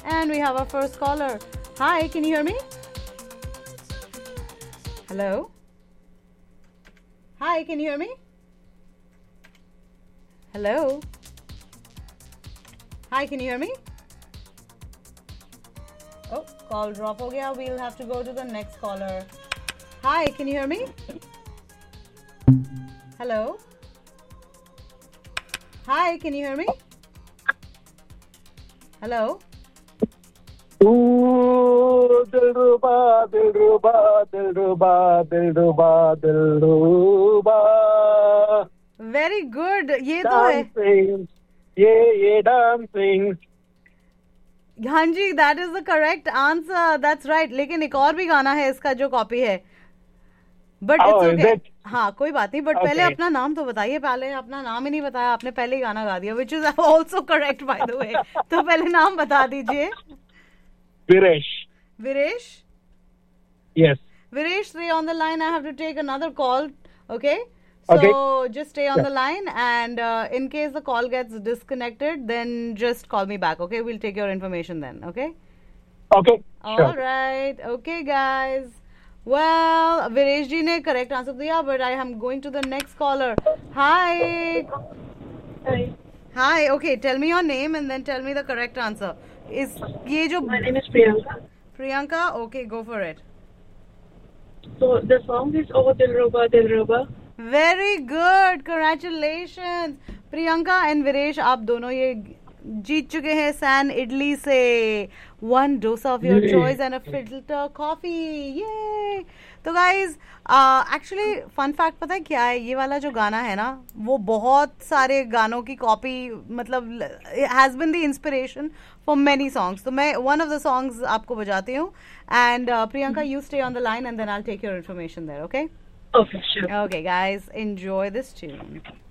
And we have our first caller. Hi, can you hear me? Hello? Hi, can you hear me? Hello? Hi, can you hear me? Oh, call drop ho gaya. We'll have to go to the next caller. Hi, can you hear me? Hello? Hi, can you hear me? Hello? Ooh, Dilruba, Dilruba, Dilruba, Dilruba, Dilruba. Very good. ये तो है. Dancing, yeah, dancing. हाँ जी, that is the correct answer. That's right. लेकिन एक और भी गाना है इसका जो कॉपी है. But Oh, it's is okay. it? हाँ, कोई बात नहीं. But पहले Okay. अपना नाम तो बताइए. पहले अपना नाम ही नहीं बताया आपने. पहले ही गाना गा दिया. Which is also correct by the way. तो पहले नाम बता दीजिए. Viresh. Viresh. Yes. Viresh, stay on the line. I have to take another call. Okay. So Okay. just stay on the line, and in case the call gets disconnected, then just call me back. Okay, we'll take your information then. Okay. Okay. All Sure. right. Okay, guys. Well, Viresh ji ने correct answer दिया, but I am going to the next caller. Hi. Hi, Hi. Okay, tell me your name and then tell me the correct answer. Is ये जो my name is Priyanka. Priyanka? Okay, go for it. So the song is Oh Dilruba Dilruba. Very good. Congratulations. Priyanka and Viresh, आप दोनों ये जीत चुके हैं San idli से 1 dosa of your choice and a filter coffee. ये तो गाइज एक्चुअली फन फैक्ट पता है क्या है, ये वाला जो गाना है ना वो बहुत सारे गानों की कॉपी मतलब has been the inspiration for many songs. तो मैं वन ऑफ द सॉन्ग्स आपको बजाती हूँ and Priyanka you stay on the line and then I will take your information there. Okay Okay, sure. Okay guys, enjoy this tune.